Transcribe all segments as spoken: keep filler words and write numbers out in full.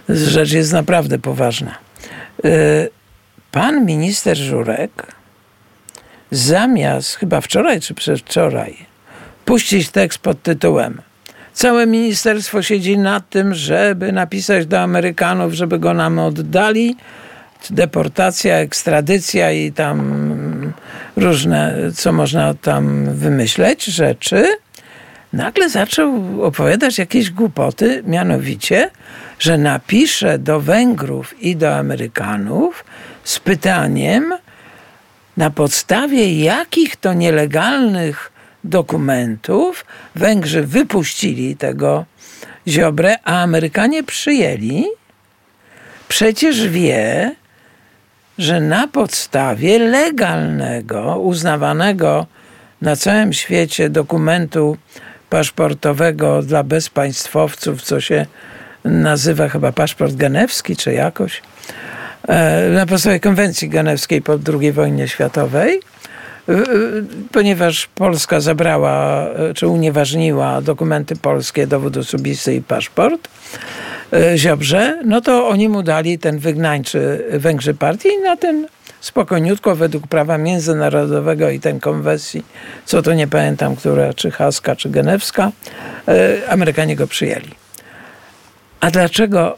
Rzecz jest naprawdę poważna. Pan minister Żurek zamiast, chyba wczoraj czy przedwczoraj, puścić tekst pod tytułem całe ministerstwo siedzi nad tym, żeby napisać do Amerykanów, żeby go nam oddali, deportacja, ekstradycja i tam różne, co można tam wymyśleć, rzeczy, nagle zaczął opowiadać jakieś głupoty, mianowicie, że napisze do Węgrów i do Amerykanów z pytaniem, na podstawie jakich to nielegalnych dokumentów Węgrzy wypuścili tego Ziobrę, a Amerykanie przyjęli. Przecież wie, że na podstawie legalnego, uznawanego na całym świecie dokumentu paszportowego dla bezpaństwowców, co się nazywa chyba paszport genewski, czy jakoś, na podstawie konwencji genewskiej po drugiej wojnie światowej, ponieważ Polska zabrała, czy unieważniła dokumenty polskie, dowód osobisty i paszport Ziobrze, no to oni mu dali ten wygnańczy Węgrzy partii i na ten spokojniutko według prawa międzynarodowego i ten konwencji, co to nie pamiętam, która, czy haska, czy genewska, Amerykanie go przyjęli. A dlaczego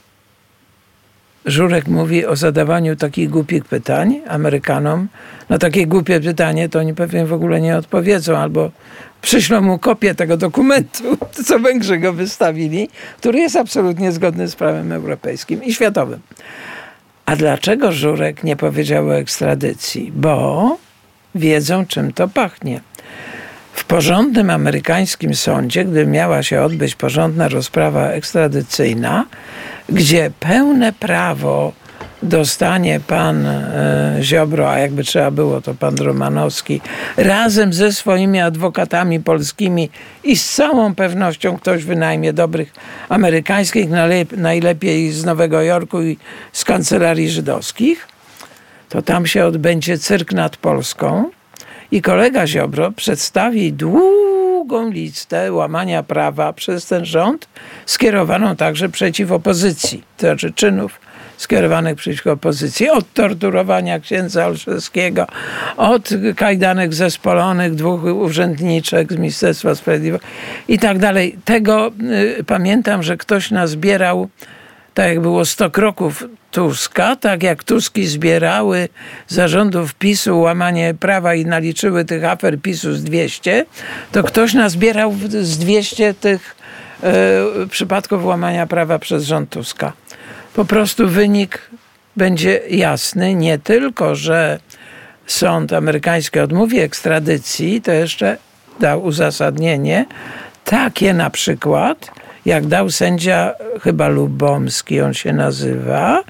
Żurek mówi o zadawaniu takich głupich pytań Amerykanom? No takie głupie pytanie to oni pewnie w ogóle nie odpowiedzą, albo przyślą mu kopię tego dokumentu, co Węgrzy go wystawili, który jest absolutnie zgodny z prawem europejskim i światowym. A dlaczego Żurek nie powiedział o ekstradycji? Bo wiedzą, czym to pachnie. W porządnym amerykańskim sądzie, gdy miała się odbyć porządna rozprawa ekstradycyjna, gdzie pełne prawo dostanie pan e, Ziobro, a jakby trzeba było, to pan Romanowski, razem ze swoimi adwokatami polskimi i z całą pewnością ktoś wynajmie dobrych amerykańskich, najlepiej z Nowego Jorku i z kancelarii żydowskich, to tam się odbędzie cyrk nad Polską i kolega Ziobro przedstawi długą listę łamania prawa przez ten rząd, skierowaną także przeciw opozycji, to znaczy czynów skierowanych przeciwko opozycji, od torturowania księdza Olszewskiego, od kajdanek zespolonych dwóch urzędniczek z Ministerstwa Sprawiedliwości i tak dalej. Tego y, pamiętam, że ktoś nazbierał, tak jak było sto kroków Tuska, tak jak Tuski zbierały zarządów PiSu łamanie prawa i naliczyły tych afer PiSu z dwieście, to ktoś nazbierał z dwieście tych y, przypadków łamania prawa przez rząd Tuska. Po prostu wynik będzie jasny. Nie tylko, że sąd amerykański odmówi ekstradycji, to jeszcze dał uzasadnienie takie na przykład, jak dał sędzia chyba Lubomski, on się nazywa,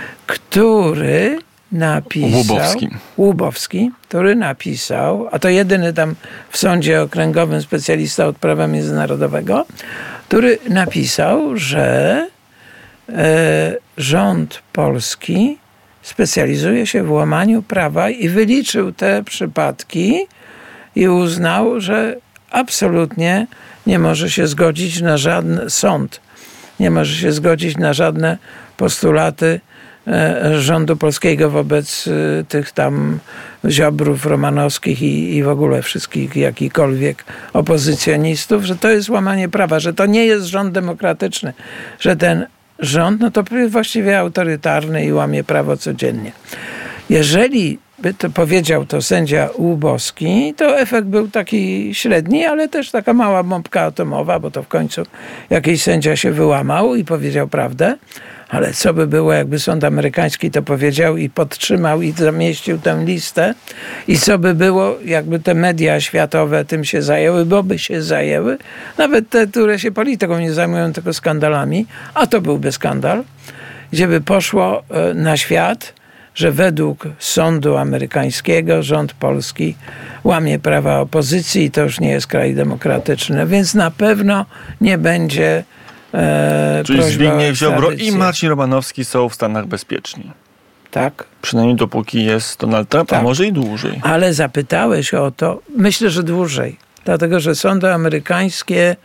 który napisał... Łubowski. Łubowski, który napisał, a to jedyny tam w sądzie okręgowym specjalista od prawa międzynarodowego, który napisał, że rząd polski specjalizuje się w łamaniu prawa i wyliczył te przypadki i uznał, że absolutnie nie może się zgodzić na żadne, sąd nie może się zgodzić na żadne postulaty rządu polskiego wobec tych tam Ziobrów, Romanowskich i, i w ogóle wszystkich jakichkolwiek opozycjonistów, że to jest łamanie prawa, że to nie jest rząd demokratyczny, że ten rząd, no to właściwie autorytarny i łamie prawo codziennie. Jeżeli by to powiedział to sędzia Łubowski, to efekt był taki średni, ale też taka mała bombka atomowa, bo to w końcu jakiś sędzia się wyłamał i powiedział prawdę. Ale co by było, jakby sąd amerykański to powiedział i podtrzymał i zamieścił tę listę? I co by było, jakby te media światowe tym się zajęły, bo by się zajęły? Nawet te, które się polityką nie zajmują, tylko skandalami. A to byłby skandal, gdzie by poszło na świat, że według sądu amerykańskiego rząd polski łamie prawa opozycji i to już nie jest kraj demokratyczny. Więc na pewno nie będzie e, Czyli Zbigniew Ziobro i Marcin Romanowski są w Stanach bezpieczni. Tak. Przynajmniej dopóki jest Donald Trump, tak. A może i dłużej. Ale zapytałeś o to, myślę, że dłużej. Dlatego, że sądy amerykańskie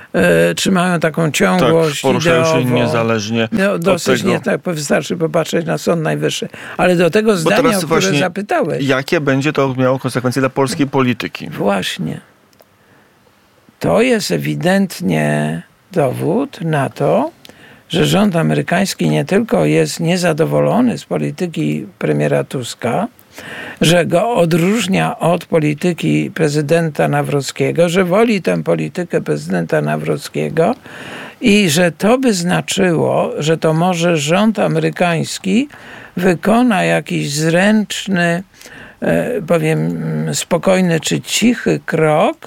e, trzymają taką ciągłość tak, poruszają ideową. się niezależnie no, dosyć od tego. Nie, tak, wystarczy popatrzeć na Sąd Najwyższy. Ale do tego zdania, o które zapytałeś. Jakie będzie to miało konsekwencje dla polskiej polityki? Właśnie. To jest ewidentnie dowód na to, że rząd amerykański nie tylko jest niezadowolony z polityki premiera Tuska, że go odróżnia od polityki prezydenta Nawrockiego, że woli tę politykę prezydenta Nawrockiego i że to by znaczyło, że to może rząd amerykański wykona jakiś zręczny, powiem spokojny czy cichy krok,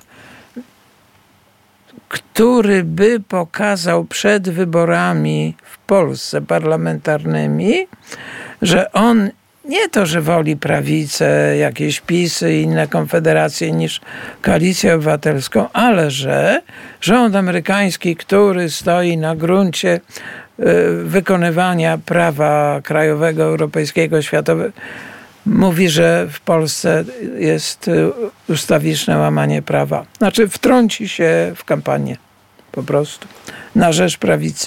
który by pokazał przed wyborami w Polsce parlamentarnymi, że on nie to, że woli prawicę, jakieś PiS-y i inne konfederacje niż Koalicję Obywatelską, ale że rząd amerykański, który stoi na gruncie wykonywania prawa krajowego, europejskiego, światowego, mówi, że w Polsce jest ustawiczne łamanie prawa. Znaczy wtrąci się w kampanię po prostu na rzecz prawicy.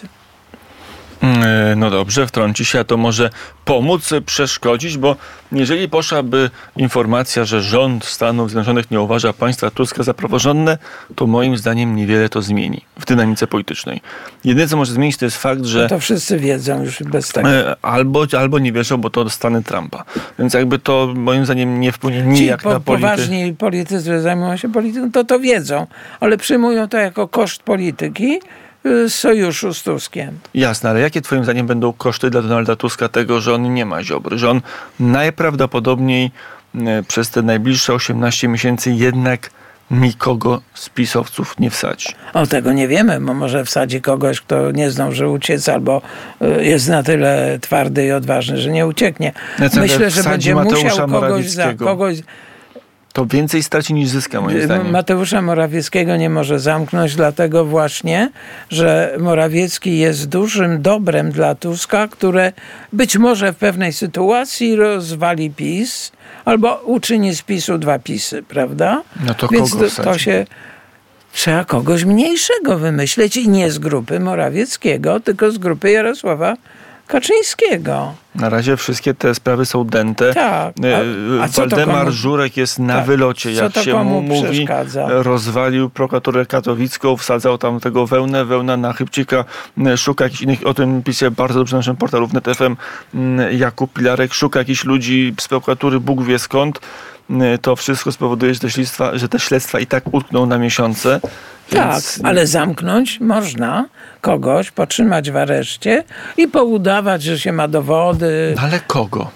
No dobrze, wtrąci się, a to może pomóc, przeszkodzić, bo jeżeli poszłaby informacja, że rząd Stanów Zjednoczonych nie uważa państwa Tuska za praworządne, to moim zdaniem niewiele to zmieni w dynamice politycznej. Jedyne, co może zmienić, to jest fakt, że... No to wszyscy wiedzą już bez tego. Albo, albo nie wierzą, bo to Stany Trumpa. Więc jakby to moim zdaniem nie wpłynie nijak po, na politykę. Poważni politycy, którzy zajmują się polityką, to to wiedzą, ale przyjmują to jako koszt polityki z sojuszu z Tuskiem. Jasne, ale jakie twoim zdaniem będą koszty dla Donalda Tuska tego, że on nie ma Ziobry, że on najprawdopodobniej przez te najbliższe osiemnaście miesięcy jednak nikogo z pisowców nie wsadzi? O, tego nie wiemy, bo może wsadzi kogoś, kto nie zdąży uciec, albo jest na tyle twardy i odważny, że nie ucieknie. Ja Myślę, że będzie Mateusza musiał kogoś za kogoś... To więcej straci niż zyska, moim zdaniem. Mateusza Morawieckiego nie może zamknąć, dlatego właśnie, że Morawiecki jest dużym dobrem dla Tuska, które być może w pewnej sytuacji rozwali PiS, albo uczyni z PiSu dwa PiSy, prawda? No to Więc kogo to, to się trzeba kogoś mniejszego wymyśleć i nie z grupy Morawieckiego, tylko z grupy Jarosława Kaczyńskiego. Na razie wszystkie te sprawy są dęte. Tak. A, a Waldemar komu... Żurek jest na tak. wylocie, jak co to się komu mówi. Przeszkadza? Rozwalił prokuraturę katowicką, wsadzał tam tego wełnę, wełna na chybcika, szuka jakichś innych, o tym pisze bardzo dobrze na naszym portalu wnet kropka f em Jakub Pilarek, szuka jakichś ludzi z prokuratury, Bóg wie skąd. To wszystko spowoduje, że te śledztwa, że te śledztwa i tak utkną na miesiące. Tak, Więc... ale zamknąć można kogoś, potrzymać w areszcie i poudawać, że się ma dowody. No ale kogo?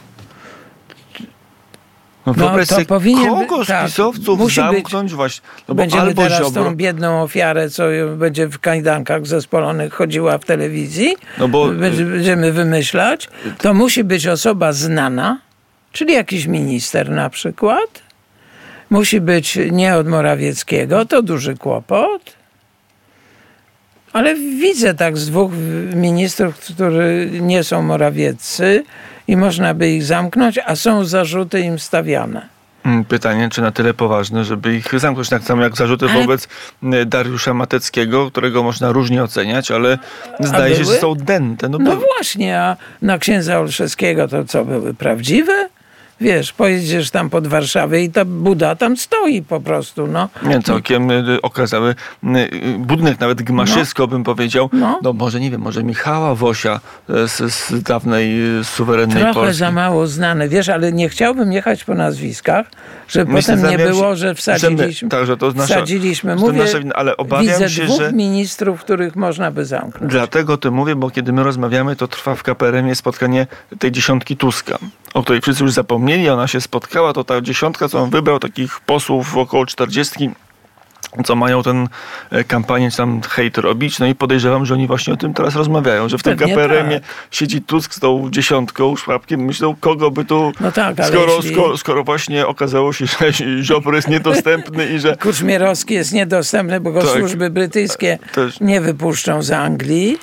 No, no to sobie, powinien kogo z tak, pisowców zamknąć być, właśnie? No będziemy albo teraz Ziobro... tą biedną ofiarę, co będzie w kajdankach zespolonych chodziła w telewizji, no bo... będziemy wymyślać. To musi być osoba znana, czyli jakiś minister na przykład. Musi być nie od Morawieckiego, to duży kłopot. Ale widzę tak z dwóch ministrów, którzy nie są morawieccy i można by ich zamknąć, a są zarzuty im stawiane. Pytanie, czy na tyle poważne, żeby ich zamknąć, tak samo jak zarzuty ale... wobec Dariusza Mateckiego, którego można różnie oceniać, ale zdaje się, że są dęte. No, no bo... właśnie, a na księdza Olszewskiego to co, były prawdziwe? Wiesz, pojedziesz tam pod Warszawę i ta Buda tam stoi po prostu, no. Nie, całkiem okazały budynek nawet gmaszysko, no. bym powiedział. No. no może, nie wiem, może Michała Wosia z, z dawnej suwerennej Trochę Polski. Trochę za mało znane, wiesz, ale nie chciałbym jechać po nazwiskach, żeby Myślę, potem nie było, że wsadziliśmy. Że my, tak, że to nasza, wsadziliśmy. Mówię, to nasza, ale obawiam widzę się, dwóch że... ministrów, których można by zamknąć. Dlatego to mówię, bo kiedy my rozmawiamy, to trwa w K P R M ie spotkanie tej dziesiątki Tuska, o której wszyscy już zapomnieli. Ona się spotkała, to ta dziesiątka, co on wybrał, takich posłów około czterdziestki, co mają tę kampanię, czy tam hejt robić. No i podejrzewam, że oni właśnie o tym teraz rozmawiają, że w tym K P R M ie tak. siedzi Tusk z tą dziesiątką, Szłapkiem, myślą, kogo by tu, no tak, skoro, jeśli... skoro, skoro właśnie okazało się, że Ziobro jest niedostępny i że... Kuczmierowski jest niedostępny, bo go tak, służby brytyjskie też nie wypuszczą z Anglii.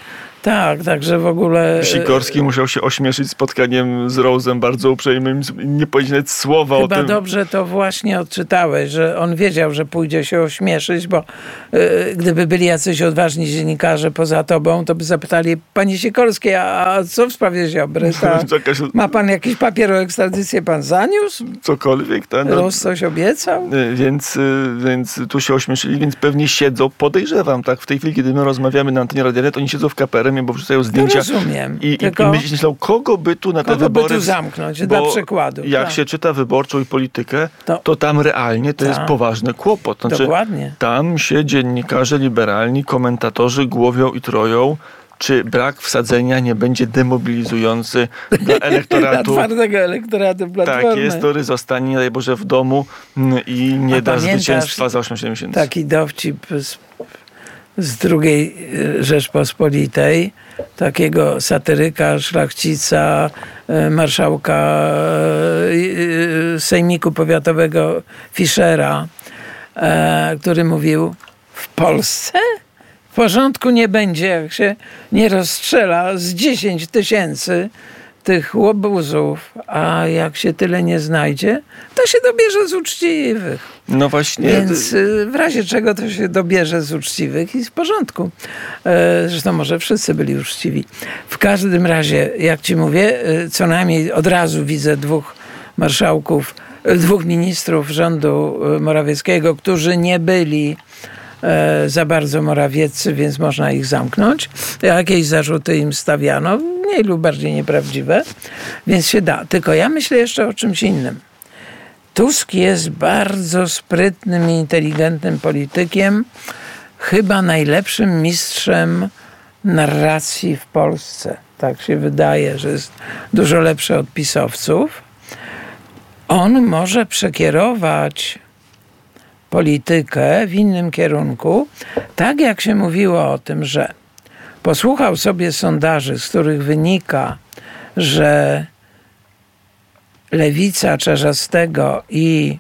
Tak, także w ogóle... Sikorski musiał się ośmieszyć spotkaniem z Rose'em bardzo uprzejmym, nie powiedzieć nawet słowa Chyba o tym. Chyba dobrze to właśnie odczytałeś, że on wiedział, że pójdzie się ośmieszyć, bo y, gdyby byli jacyś odważni dziennikarze poza tobą, to by zapytali, panie Sikorski, a co w sprawie Ziobry? Ta, ma pan jakiś papier o ekstradycję, pan zaniósł? Cokolwiek. Ta, no, Rose coś obiecał? Więc, więc tu się ośmieszyli, więc pewnie siedzą, podejrzewam, tak, w tej chwili, kiedy my rozmawiamy na antenie radiowej, to oni siedzą w K P R M ie, bo wrzucają zdjęcia. To rozumiem. I, i, i myślą, kogo by tu na te kogo wybory... by tu zamknąć, dla przykładu. Jak tak. się czyta wyborczą i politykę, to, to, to tam realnie to ta. jest poważny kłopot. Znaczy, Dokładnie. Tam się dziennikarze liberalni, komentatorzy głowią i troją, czy brak wsadzenia nie będzie demobilizujący dla elektoratu. Dla twardego elektoratu Platformy. Tak jest, który zostanie, nie daj Boże, w domu i nie A da zwycięstwa za osiemnaście miesięcy. Taki dowcip z, z drugiej Rzeczpospolitej, takiego satyryka, szlachcica, marszałka Sejmiku Powiatowego Fischera, który mówił: w Polsce w porządku nie będzie, jak się nie rozstrzela z dziesięć tysięcy tych łobuzów, a jak się tyle nie znajdzie, to się dobierze z uczciwych. No właśnie. Więc w razie czego to się dobierze z uczciwych i w porządku. Zresztą może wszyscy byli uczciwi. W każdym razie, jak ci mówię, co najmniej od razu widzę dwóch marszałków, dwóch ministrów rządu Morawieckiego, którzy nie byli za bardzo morawieccy, więc można ich zamknąć. Jakieś zarzuty im stawiano, mniej lub bardziej nieprawdziwe, więc się da. Tylko ja myślę jeszcze o czymś innym. Tusk jest bardzo sprytnym i inteligentnym politykiem, chyba najlepszym mistrzem narracji w Polsce. Tak się wydaje, że jest dużo lepszy od pisowców. On może przekierować politykę w innym kierunku, tak jak się mówiło o tym, że posłuchał sobie sondaży, z których wynika, że Lewica Czarzastego i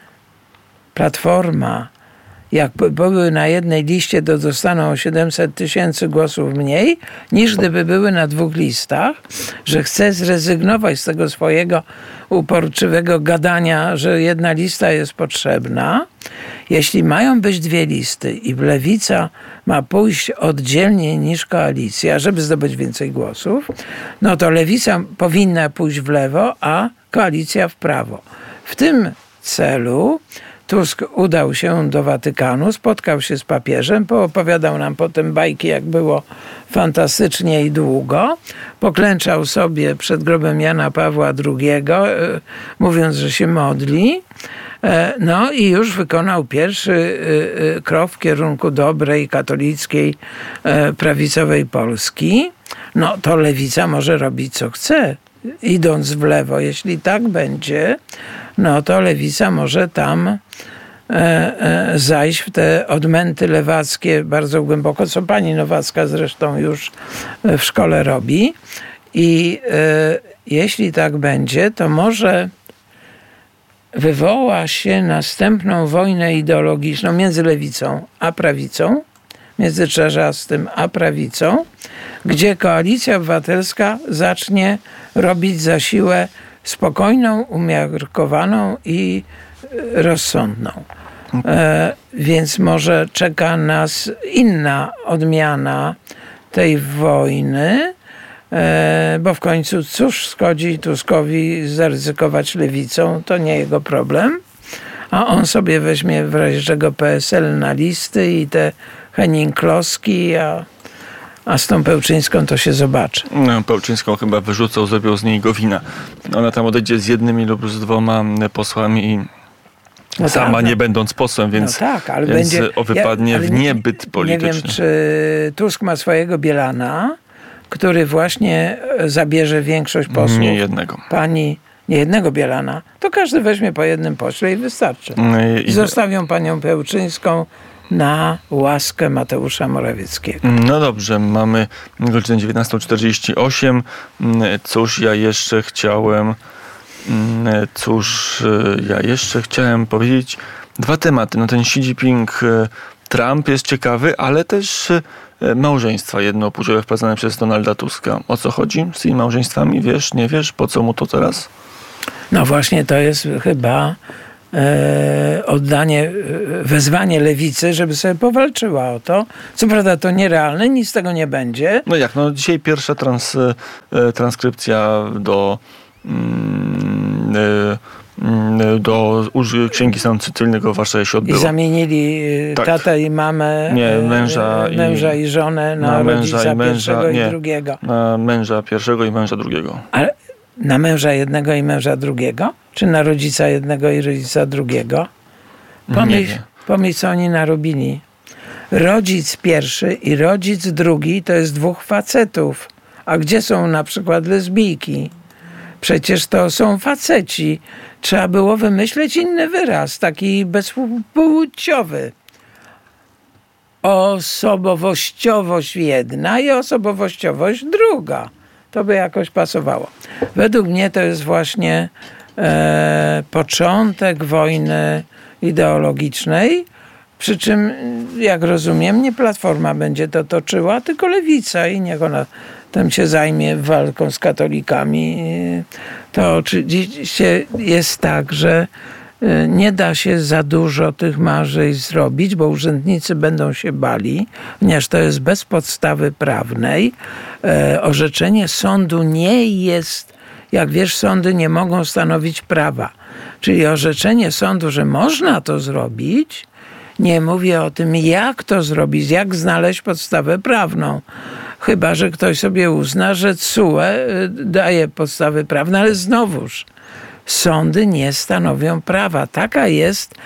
Platforma, jak były na jednej liście, to dostaną o siedemset tysięcy głosów mniej, niż gdyby były na dwóch listach, że chce zrezygnować z tego swojego uporczywego gadania, że jedna lista jest potrzebna. Jeśli mają być dwie listy i Lewica ma pójść oddzielnie niż koalicja, żeby zdobyć więcej głosów, no to Lewica powinna pójść w lewo, a koalicja w prawo. W tym celu Tusk udał się do Watykanu, spotkał się z papieżem, poopowiadał nam potem bajki, jak było fantastycznie i długo. Poklęczał sobie przed grobem Jana Pawła drugiego, mówiąc, że się modli. No i już wykonał pierwszy krok w kierunku dobrej, katolickiej, prawicowej Polski. No to Lewica może robić co chce, idąc w lewo. Jeśli tak będzie, no to Lewica może tam e, e, zajść w te odmęty lewackie bardzo głęboko, co pani Nowacka zresztą już w szkole robi. I e, jeśli tak będzie, to może wywoła się następną wojnę ideologiczną między lewicą a prawicą, między Czarzastym a prawicą, gdzie Koalicja Obywatelska zacznie robić za siłę spokojną, umiarkowaną i rozsądną. E, więc może czeka nas inna odmiana tej wojny, e, bo w końcu cóż szkodzi Tuskowi zaryzykować lewicą, to nie jego problem, a on sobie weźmie w razie czego P S L na listy i te Henning-Kloski, a A z tą Pełczyńską to się zobaczy. No, Pełczyńską chyba wyrzucał, zrobił z niej Gowina. Ona tam odejdzie z jednymi lub z dwoma posłami i no sama tak, nie no. będąc posłem, więc, no tak, ale więc będzie, wypadnie ja, w niebyt polityczny. Nie wiem, czy Tusk ma swojego Bielana, który właśnie zabierze większość posłów. Nie jednego. Pani, nie jednego Bielana. To każdy weźmie po jednym pośle i wystarczy. I, I zostawią panią Pełczyńską na łaskę Mateusza Morawieckiego. No dobrze, mamy godzinę dziewiętnastą czterdzieści osiem. Cóż ja jeszcze chciałem cóż ja jeszcze chciałem powiedzieć. Dwa tematy. No ten Xi Jinping Trump jest ciekawy, ale też małżeństwa jednopłciowe wprowadzane przez Donalda Tuska. O co chodzi z tymi małżeństwami? Wiesz, nie wiesz? Po co mu to teraz? No właśnie, to jest chyba e, oddanie, wezwanie lewicy, żeby sobie powalczyła o to. Co prawda to nierealne, nic z tego nie będzie. No jak? No dzisiaj pierwsza trans, e, transkrypcja do mm, e, do Księgi Stanu Cywilnego w Warszawie się odbyło. I zamienili tak. tatę i mamę, nie, męża, męża i, i żonę na, na męża rodzica i męża, pierwszego nie, i drugiego. Na męża pierwszego i męża drugiego. Ale na męża jednego i męża drugiego? Czy na rodzica jednego i rodzica drugiego? Pomyśl, pomyśl co oni narobili. Rodzic pierwszy i rodzic drugi to jest dwóch facetów. A gdzie są na przykład lesbijki? Przecież to są faceci. Trzeba było wymyśleć inny wyraz, taki bezpłciowy. Osobowościowość jedna i osobowościowość druga. To by jakoś pasowało. Według mnie to jest właśnie e, początek wojny ideologicznej, przy czym, jak rozumiem, nie Platforma będzie to toczyła, tylko Lewica i niech ona tym się zajmie walką z katolikami. To oczywiście jest tak, że nie da się za dużo tych małżeństw zrobić, bo urzędnicy będą się bali, ponieważ to jest bez podstawy prawnej. E, orzeczenie sądu nie jest, jak wiesz, sądy nie mogą stanowić prawa. Czyli orzeczenie sądu, że można to zrobić, nie mówię o tym, jak to zrobić, jak znaleźć podstawę prawną. Chyba że ktoś sobie uzna, że C U E daje podstawy prawne, ale znowuż sądy nie stanowią prawa. Taka jest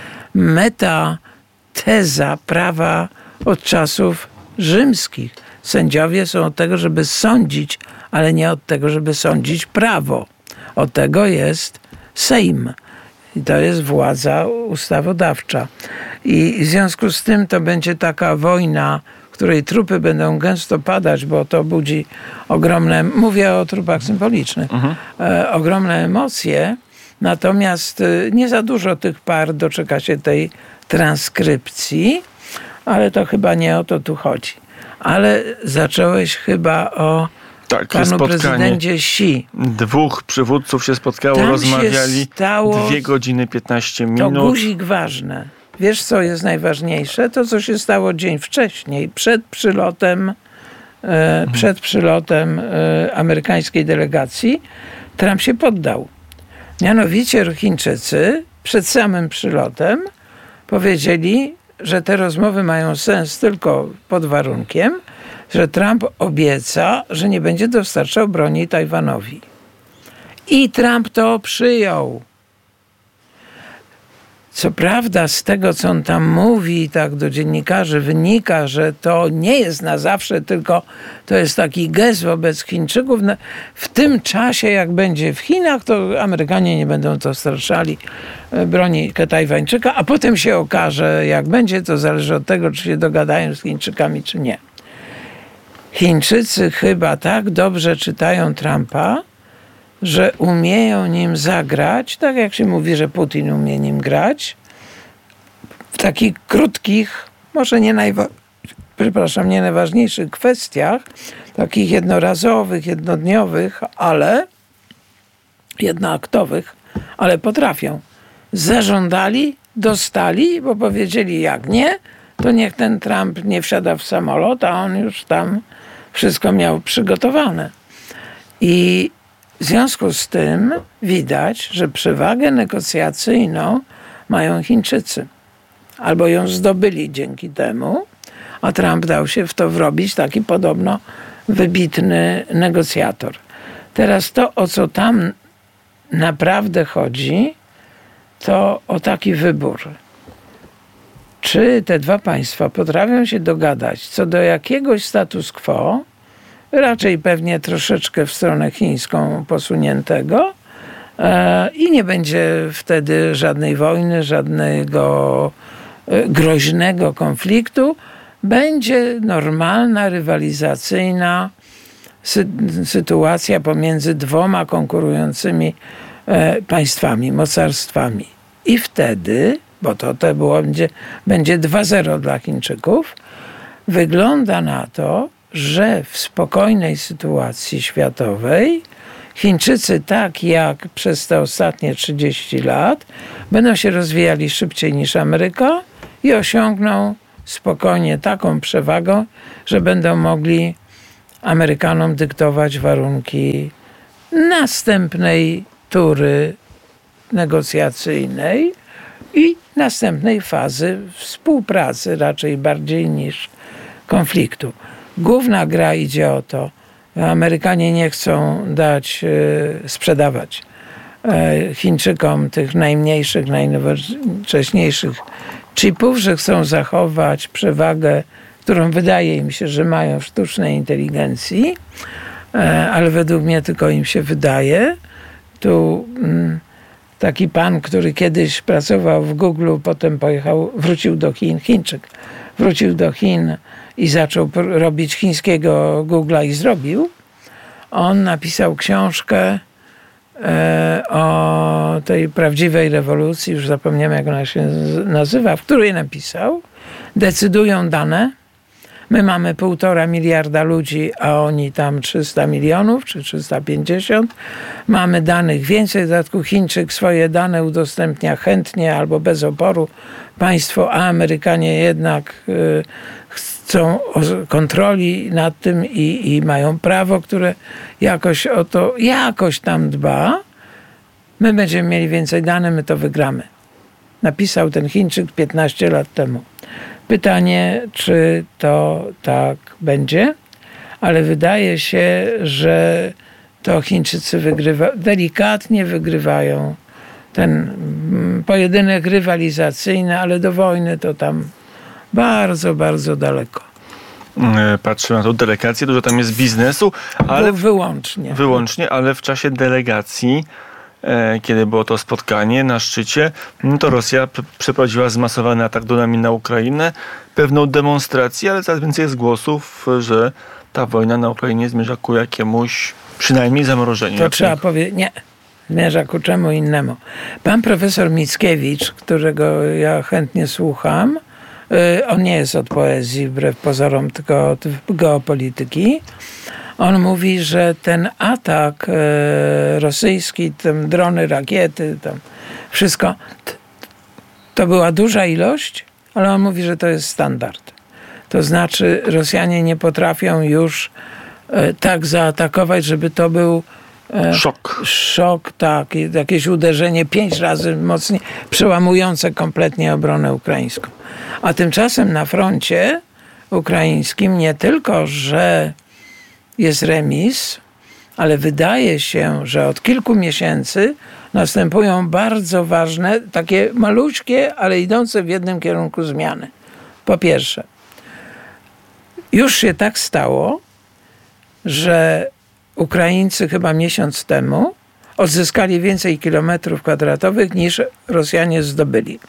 metateza prawa od czasów rzymskich. Sędziowie są od tego, żeby sądzić, ale nie od tego, żeby sądzić prawo. Od tego jest Sejm. I to jest władza ustawodawcza. I w związku z tym to będzie taka wojna, w której trupy będą gęsto padać, bo to budzi ogromne, mówię o trupach symbolicznych, mhm. e, ogromne emocje. Natomiast nie za dużo tych par doczeka się tej transkrypcji, ale to chyba nie o to tu chodzi. Ale zacząłeś chyba o tak, panu prezydencie Xi. Dwóch przywódców się spotkało, Tam rozmawiali stało, dwie godziny piętnaście minut. To guzik ważne. Wiesz, co jest najważniejsze? To, co się stało dzień wcześniej, przed przylotem, e, mhm. przed przylotem e, amerykańskiej delegacji. Trump się poddał. Mianowicie Chińczycy przed samym przylotem powiedzieli, że te rozmowy mają sens tylko pod warunkiem, że Trump obieca, że nie będzie dostarczał broni Tajwanowi. I Trump to przyjął. Co prawda z tego, co on tam mówi, tak do dziennikarzy wynika, że to nie jest na zawsze, tylko to jest taki gest wobec Chińczyków. W tym czasie, jak będzie w Chinach, to Amerykanie nie będą dostarczali broni Tajwańczyka, a potem się okaże, jak będzie, to zależy od tego, czy się dogadają z Chińczykami, czy nie. Chińczycy chyba tak dobrze czytają Trumpa, że umieją nim zagrać, tak jak się mówi, że Putin umie nim grać, w takich krótkich, może nie, najwa- przepraszam, nie najważniejszych kwestiach, takich jednorazowych, jednodniowych, ale jednoaktowych, ale potrafią. Zażądali, dostali, bo powiedzieli, jak nie, to niech ten Trump nie wsiada w samolot, a on już tam wszystko miał przygotowane. I w związku z tym widać, że przewagę negocjacyjną mają Chińczycy. Albo ją zdobyli dzięki temu, a Trump dał się w to wrobić, taki podobno wybitny negocjator. Teraz to, o co tam naprawdę chodzi, to o taki wybór. Czy te dwa państwa potrafią się dogadać co do jakiegoś status quo, raczej pewnie troszeczkę w stronę chińską posuniętego, e, i nie będzie wtedy żadnej wojny, żadnego e, groźnego konfliktu. Będzie normalna, rywalizacyjna sy- sytuacja pomiędzy dwoma konkurującymi e, państwami, mocarstwami. I wtedy bo to, to było, będzie, będzie dwa zero dla Chińczyków. Wygląda na to, że w spokojnej sytuacji światowej Chińczycy, tak jak przez te ostatnie trzydzieści lat, będą się rozwijali szybciej niż Ameryka i osiągną spokojnie taką przewagę, że będą mogli Amerykanom dyktować warunki następnej tury negocjacyjnej i następnej fazy współpracy, raczej bardziej niż konfliktu. Główna gra idzie o to, Amerykanie nie chcą dać, e, sprzedawać e, Chińczykom tych najmniejszych, najnowocześniejszych chipów, że chcą zachować przewagę, którą wydaje im się, że mają w sztucznej inteligencji, e, ale według mnie tylko im się wydaje. Tu mm, taki pan, który kiedyś pracował w Google, potem pojechał, wrócił do Chin, Chińczyk, wrócił do Chin i zaczął robić chińskiego Google'a i zrobił. On napisał książkę e, o tej prawdziwej rewolucji, już zapomniałem jak ona się nazywa, w której napisał, decydują dane. My mamy półtora miliarda ludzi, a oni tam trzysta milionów, czy trzysta pięćdziesiąt. Mamy danych więcej, w dodatku Chińczyk swoje dane udostępnia chętnie albo bez oporu państwo, a Amerykanie jednak y, chcą kontroli nad tym i, i mają prawo, które jakoś o to, jakoś tam dba. My będziemy mieli więcej danych, my to wygramy. Napisał ten Chińczyk piętnaście lat temu. Pytanie, czy to tak będzie, ale wydaje się, że to Chińczycy wygrywa, delikatnie wygrywają ten pojedynek rywalizacyjny, ale do wojny to tam bardzo, bardzo daleko. Patrzę na tą delegację, dużo tam jest biznesu, ale wyłącznie. Wyłącznie, ale w czasie delegacji, kiedy było to spotkanie na szczycie, to Rosja przeprowadziła zmasowany atak dronami na Ukrainę, pewną demonstrację, ale coraz więcej jest głosów, że ta wojna na Ukrainie zmierza ku jakiemuś przynajmniej zamrożeniu. To trzeba powiedzieć, nie, zmierza ku czemu innemu. Pan profesor Mickiewicz, którego ja chętnie słucham, on nie jest od poezji wbrew pozorom, tylko od geopolityki. On mówi, że ten atak e, rosyjski, tam drony, rakiety, tam wszystko, t, to była duża ilość, ale on mówi, że to jest standard. To znaczy Rosjanie nie potrafią już e, tak zaatakować, żeby to był e, szok. Szok, tak, jakieś uderzenie pięć razy mocniej, przełamujące kompletnie obronę ukraińską. A tymczasem na froncie ukraińskim nie tylko, że jest remis, ale wydaje się, że od kilku miesięcy następują bardzo ważne, takie maluśkie, ale idące w jednym kierunku zmiany. Po pierwsze, już się tak stało, że Ukraińcy chyba miesiąc temu odzyskali więcej kilometrów kwadratowych niż Rosjanie zdobyli.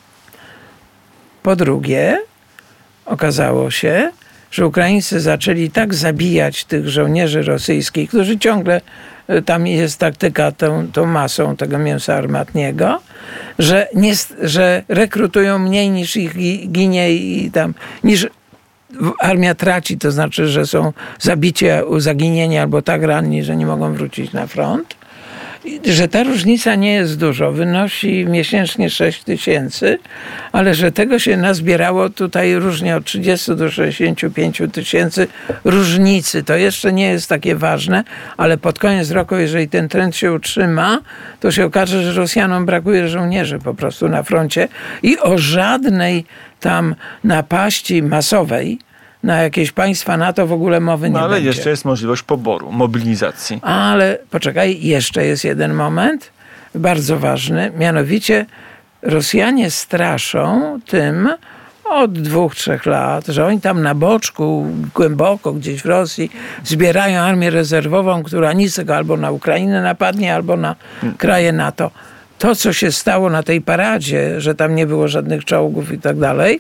Po drugie, okazało się, że Ukraińcy zaczęli tak zabijać tych żołnierzy rosyjskich, którzy ciągle, tam jest taktyka tą, tą masą tego mięsa armatniego, że, nie, że rekrutują mniej niż ich ginie i tam, niż armia traci, to znaczy, że są zabici, zaginieni albo tak ranni, że nie mogą wrócić na front. Że ta różnica nie jest dużo, wynosi miesięcznie sześć tysięcy, ale że tego się nazbierało tutaj różnie od trzydziestu do sześćdziesięciu pięciu tysięcy różnicy. To jeszcze nie jest takie ważne, ale pod koniec roku, jeżeli ten trend się utrzyma, to się okaże, że Rosjanom brakuje żołnierzy po prostu na froncie i o żadnej tam napaści masowej na jakieś państwa NATO w ogóle mowy nie no, ale będzie. Ale jeszcze jest możliwość poboru, mobilizacji. Ale poczekaj, jeszcze jest jeden moment, bardzo ważny, mianowicie Rosjanie straszą tym od dwóch, trzech lat, że oni tam na boczku, głęboko gdzieś w Rosji zbierają armię rezerwową, która nic tego albo na Ukrainę napadnie, albo na kraje NATO. To, co się stało na tej paradzie, że tam nie było żadnych czołgów i tak dalej,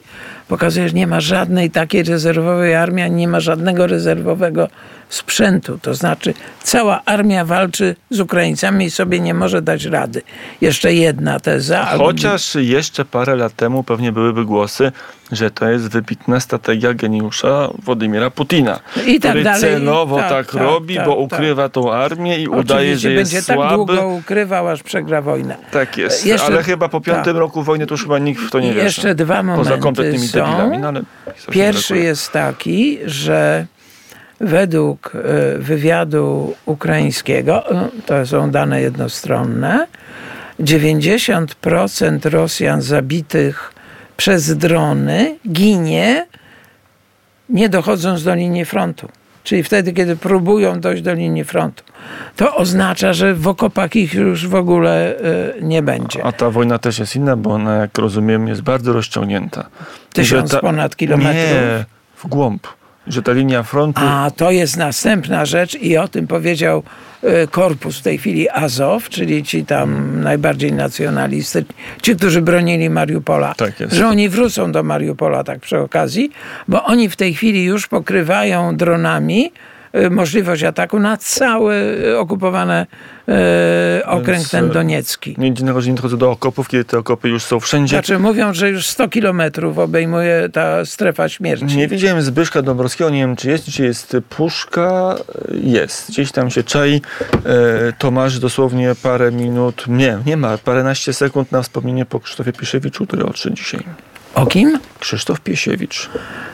pokazuje, że nie ma żadnej takiej rezerwowej armii, ani nie ma żadnego rezerwowego sprzętu. To znaczy cała armia walczy z Ukraińcami i sobie nie może dać rady. Jeszcze jedna teza. Chociaż albo... jeszcze parę lat temu pewnie byłyby głosy, że to jest wybitna strategia geniusza Władimira Putina, I tak który dalej. celowo tak, tak, tak robi, tak, bo tak, ukrywa tak. tą armię i Oczywiście udaje, że jest będzie słaby. tak długo ukrywał, aż przegra wojnę. Tak jest, jeszcze, ale chyba po piątym tak. roku wojny to już chyba nikt w to nie wierzy. Jeszcze dwa momenty Poza kompletnymi są. debilami. No, ale Pierwszy jest taki, że według wywiadu ukraińskiego, to są dane jednostronne, dziewięćdziesiąt procent Rosjan zabitych przez drony ginie, nie dochodząc do linii frontu. Czyli wtedy, kiedy próbują dojść do linii frontu. To oznacza, że w okopach ich już w ogóle y, nie będzie. A ta wojna też jest inna, bo ona, jak rozumiem, jest bardzo rozciągnięta. Tysiąc ta... ponad kilometrów. Nie, w głąb. Że ta linia frontu... A to jest następna rzecz i o tym powiedział y, korpus w tej chwili Azow, czyli ci tam najbardziej nacjonalistyczni, ci, którzy bronili Mariupola, tak jest. że oni wrócą do Mariupola tak przy okazji, bo oni w tej chwili już pokrywają dronami y, możliwość ataku na cały y, okupowany y, okręg Więc, ten doniecki. Nic innego, że nie dochodzą do okopów, kiedy te okopy już są wszędzie. Znaczy mówią, że już sto kilometrów obejmuje ta strefa śmierci. Nie widziałem Zbyszka Dąbrowskiego, nie wiem czy jest, czy jest Puszka. Jest. Gdzieś tam się czai. E, Tomasz dosłownie parę minut, nie, nie ma, paręnaście sekund na wspomnienie po Krzysztofie Piesiewiczu, który odszedł dzisiaj. O kim? Krzysztof Piesiewicz.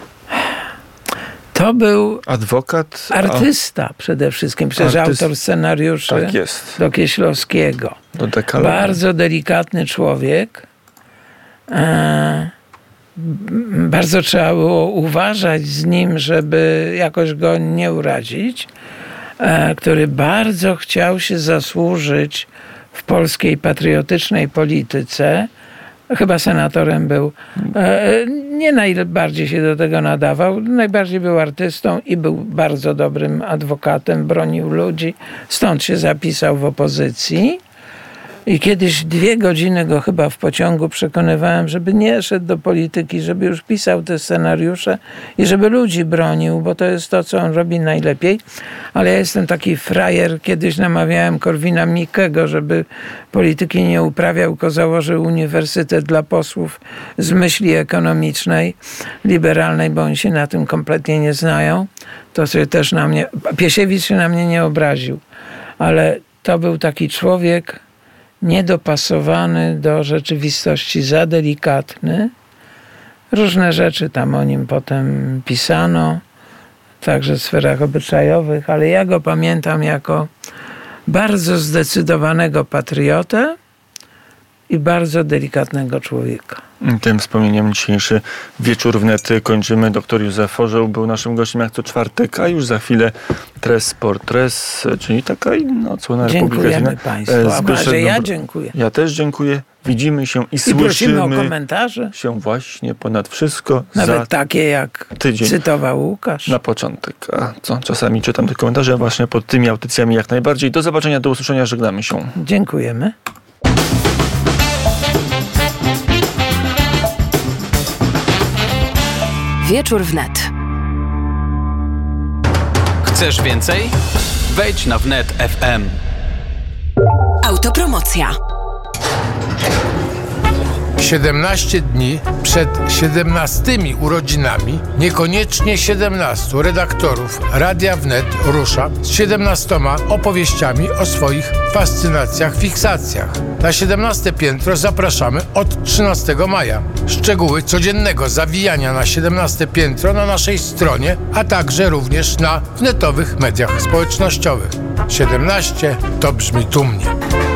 To był adwokat. Artysta przede wszystkim, przecież Artyst... autor scenariuszy tak jest. do Kieślowskiego. Do Dekalogu. Bardzo delikatny człowiek. E, bardzo trzeba było uważać z nim, żeby jakoś go nie urazić. E, który bardzo chciał się zasłużyć w polskiej patriotycznej polityce. Chyba senatorem był. E, nie najbardziej się do tego nadawał. Najbardziej był artystą i był bardzo dobrym adwokatem. Bronił ludzi. Stąd się zapisał w opozycji. I kiedyś dwie godziny go chyba w pociągu przekonywałem, żeby nie szedł do polityki, żeby już pisał te scenariusze i żeby ludzi bronił, bo to jest to, co on robi najlepiej. Ale ja jestem taki frajer. Kiedyś namawiałem Korwina Mikkego, żeby polityki nie uprawiał, tylko założył uniwersytet dla posłów z myśli ekonomicznej, liberalnej, bo oni się na tym kompletnie nie znają. To się też na mnie... Piesiewicz się na mnie nie obraził, ale to był taki człowiek niedopasowany do rzeczywistości, za delikatny. Różne rzeczy tam o nim potem pisano, także w sferach obyczajowych, ale ja go pamiętam jako bardzo zdecydowanego patriotę i bardzo delikatnego człowieka. Tym wspomnieniem dzisiejszy wieczór wnet kończymy. Doktor Józef Orzeł był naszym gościem jak co czwartek, a już za chwilę Tres Sport Tres, czyli taka inna odsłona Republiki. Dziękujemy Państwu. A może ja dziękuję. Ja też dziękuję. Widzimy się i, I słyszymy prosimy o komentarze. się właśnie ponad wszystko. Nawet za takie jak tydzień cytował Łukasz. Na początek. A co? Czasami czytam te komentarze właśnie pod tymi audycjami jak najbardziej. Do zobaczenia, do usłyszenia. Żegnamy się. Dziękujemy. Wieczór wnet. Chcesz więcej? Wejdź na wnet kropka f m. Autopromocja. siedemnaście dni przed siedemnastymi urodzinami, niekoniecznie siedemnastu redaktorów Radia Wnet rusza z siedemnastoma opowieściami o swoich fascynacjach, fiksacjach. Na siedemnaste piętro zapraszamy od trzynastego maja. Szczegóły codziennego zawijania na siedemnaste piętro na naszej stronie, a także również na wnetowych mediach społecznościowych. siedemnaście to brzmi tłumnie.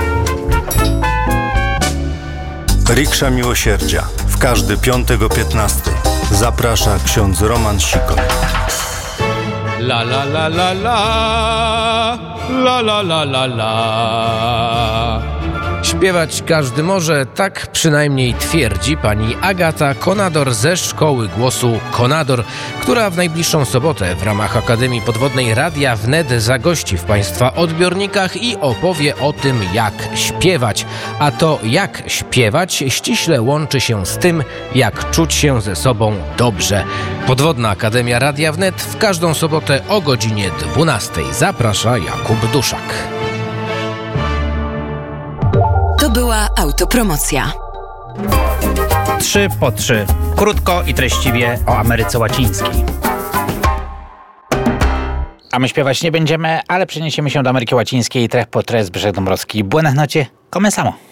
Riksza Miłosierdzia. W każdy piątek o piętnastej. Zaprasza ksiądz Roman Sikor. La la la la la la la la la la. Śpiewać każdy może, tak przynajmniej twierdzi pani Agata Konador ze Szkoły Głosu Konador, która w najbliższą sobotę w ramach Akademii Podwodnej Radia Wnet zagości w państwa odbiornikach i opowie o tym, jak śpiewać. A to, jak śpiewać, ściśle łączy się z tym, jak czuć się ze sobą dobrze. Podwodna Akademia Radia Wnet w każdą sobotę o godzinie dwunastej. Zaprasza Jakub Duszak. To była autopromocja. Trzy po trzy. Krótko i treściwie o Ameryce Łacińskiej. A my śpiewać nie będziemy, ale przeniesiemy się do Ameryki Łacińskiej. Tres po tres, Brzeg Dąbrowski. Buenas noches, comenzamos.